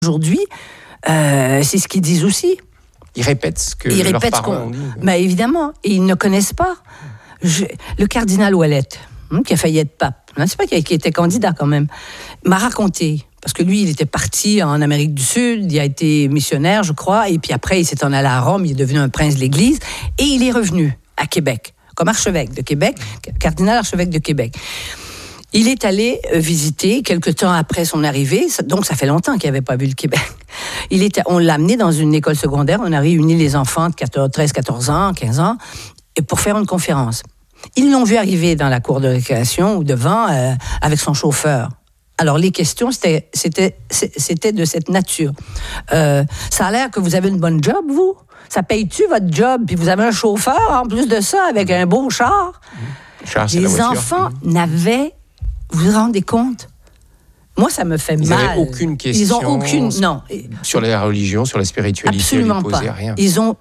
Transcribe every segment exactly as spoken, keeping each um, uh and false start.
aujourd'hui, euh, c'est ce qu'ils disent aussi. Ils répètent ce que ils leurs répètent parents ce qu'on... ont dit. Mais évidemment, et ils ne connaissent pas. Je... Le cardinal Ouellet, hein, qui a failli être pape, je ne sais pas, qui était candidat quand même, m'a raconté, parce que lui, il était parti en Amérique du Sud, il a été missionnaire, je crois, et puis après, il s'est en allé à Rome, il est devenu un prince de l'Église, et il est revenu à Québec, comme archevêque de Québec, cardinal archevêque de Québec. Il est allé visiter quelque temps après son arrivée, donc ça fait longtemps qu'il n'avait pas vu le Québec. Il était, on l'a amené dans une école secondaire, on a réuni les enfants de treize, quatorze ans, quinze ans, et pour faire une conférence. Ils l'ont vu arriver dans la cour de récréation ou devant euh, avec son chauffeur. Alors les questions, c'était, c'était, c'était de cette nature. Euh, ça a l'air que vous avez une bonne job, vous? Ça paye-tu votre job? Puis vous avez un chauffeur en plus de ça avec un beau char? Char, c'est les la voiture. enfants mmh. n'avaient... Vous vous rendez compte? Moi, ça me fait Ils mal. Ils n'avaient aucune question. Ils ont aucune... Non. Sur la religion, sur la spiritualité. Absolument ils pas. Rien. Ils ont...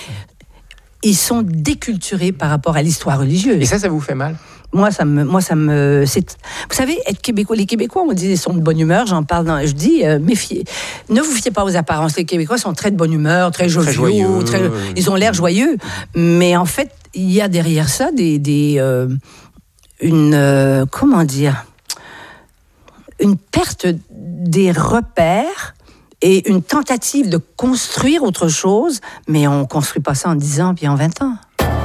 Ils sont déculturés par rapport à l'histoire religieuse. Et ça, ça vous fait mal? Moi, ça me... Moi, ça me c'est... Vous savez, être Québécois... Les Québécois, on dit, ils sont de bonne humeur. J'en parle dans... Je dis, euh, méfiez. Ne vous fiez pas aux apparences. Les Québécois sont très de bonne humeur, très joviaux. Très joyeux. Très... Ils ont l'air joyeux. Mais en fait, il y a derrière ça des... des euh... une... Euh... Comment dire... une perte des repères et une tentative de construire autre chose, mais on ne construit pas ça en dix ans puis en vingt ans.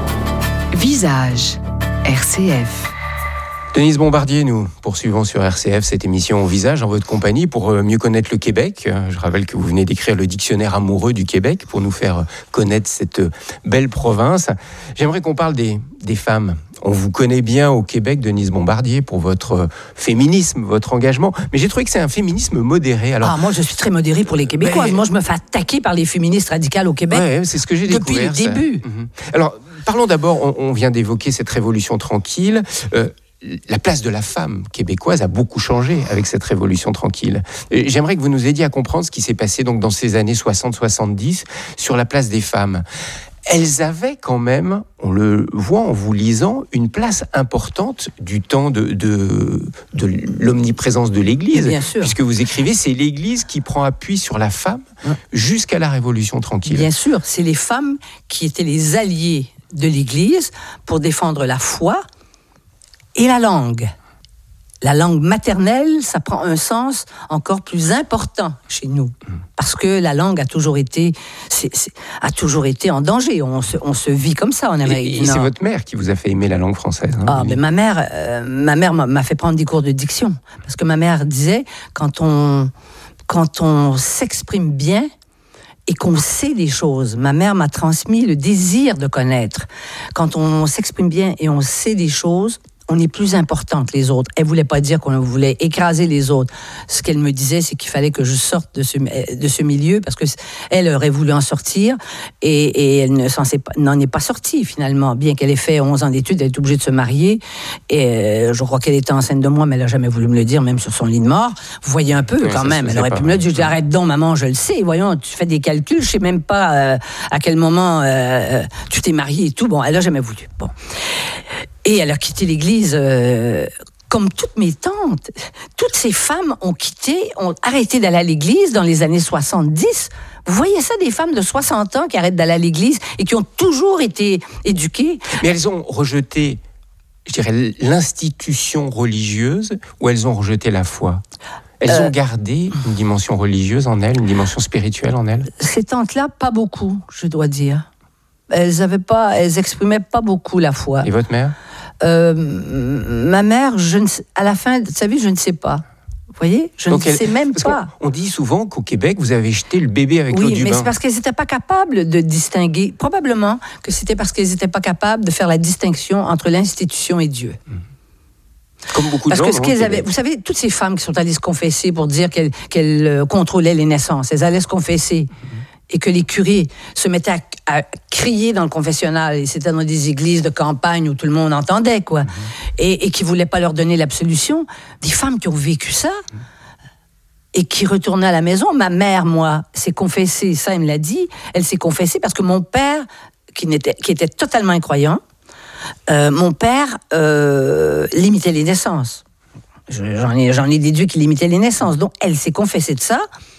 Visage, R C F. Denise Bombardier, nous poursuivons sur R C F cette émission au Visage en votre compagnie pour mieux connaître le Québec. Je rappelle que vous venez d'écrire le dictionnaire amoureux du Québec pour nous faire connaître cette belle province. J'aimerais qu'on parle des, des femmes. On vous connaît bien au Québec, Denise Bombardier, pour votre féminisme, votre engagement. Mais j'ai trouvé que c'est un féminisme modéré. Alors, ah, moi, je suis très modérée pour les Québécois. Mais... Moi, je me fais attaquer par les féministes radicales au Québec. Ouais, c'est ce que j'ai depuis découvert. Depuis le début. Mmh. Alors, parlons d'abord, on, on vient d'évoquer cette révolution tranquille. Euh, La place de la femme québécoise a beaucoup changé avec cette révolution tranquille. J'aimerais que vous nous aidiez à comprendre ce qui s'est passé donc dans ces années soixante soixante-dix sur la place des femmes. Elles avaient quand même, on le voit en vous lisant, une place importante du temps de, de, de l'omniprésence de l'Église. Bien sûr. Puisque vous écrivez, c'est l'Église qui prend appui sur la femme jusqu'à la Révolution tranquille. Bien sûr, c'est les femmes qui étaient les alliés de l'Église pour défendre la foi et la langue. La langue maternelle, ça prend un sens encore plus important chez nous. Parce que la langue a toujours été, c'est, c'est, a toujours été en danger. On se, on se vit comme ça en Amérique du Nord. Et c'est votre mère qui vous a fait aimer la langue française. Hein, ah, mais ma mère, euh, ma mère m'a, m'a fait prendre des cours de diction. Parce que ma mère disait, quand on, quand on s'exprime bien, et qu'on sait des choses. Ma mère m'a transmis le désir de connaître. Quand on s'exprime bien et on sait des choses, on est plus important que les autres. Elle voulait pas dire qu'on voulait écraser les autres. Ce qu'elle me disait, c'est qu'il fallait que je sorte de ce, de ce milieu, parce que elle aurait voulu en sortir, et, et elle ne s'en est pas, n'en est pas sortie, finalement. Bien qu'elle ait fait onze ans d'études, elle est obligée de se marier, et euh, je crois qu'elle était enceinte de moi, mais elle n'a jamais voulu me le dire, même sur son lit de mort. Vous voyez un peu, oui, quand même. Elle aurait pu me le dire. Je dis, arrête donc, maman, je le sais. Voyons, tu fais des calculs, je sais même pas euh, à quel moment euh, tu t'es mariée et tout. Bon, elle n'a jamais voulu. Bon. Et elle a quitté l'Église, euh, comme toutes mes tantes. Toutes ces femmes ont quitté, ont arrêté d'aller à l'Église dans les années soixante-dix. Vous voyez ça, des femmes de soixante ans qui arrêtent d'aller à l'Église et qui ont toujours été éduquées. Mais elles ont rejeté, je dirais, l'institution religieuse, ou elles ont rejeté la foi ? Elles euh, ont gardé une dimension religieuse en elles, une dimension spirituelle en elles ? Ces tantes-là, pas beaucoup, je dois dire. Elles avaient pas, elles exprimaient pas beaucoup la foi. Et votre mère ? Euh, ma mère, je ne sais, à la fin de sa vie, je ne sais pas. Vous voyez, je Donc ne elle, sais même pas. On dit souvent qu'au Québec, vous avez jeté le bébé avec oui, l'eau du bain. Oui, mais c'est parce qu'elles n'étaient pas capables de distinguer. Probablement que c'était parce qu'elles n'étaient pas capables de faire la distinction entre l'institution et Dieu. Mmh. Comme beaucoup de Parce gens. Que ce qu'elles avaient, vous savez, toutes ces femmes qui sont allées se confesser pour dire qu'elles, qu'elles contrôlaient les naissances, elles allaient se confesser. Mmh. Et que les curés se mettaient à, à crier dans le confessionnal, et c'était dans des églises de campagne où tout le monde entendait, quoi, mmh. et, et qui ne voulaient pas leur donner l'absolution. Des femmes qui ont vécu ça, mmh. et qui retournaient à la maison. Ma mère, moi, s'est confessée, ça, elle me l'a dit, elle s'est confessée parce que mon père, qui, n'était, qui était totalement incroyant, euh, mon père euh, limitait les naissances. J'en ai, j'en ai déduit qu'il limitait les naissances. Donc, elle s'est confessée de ça.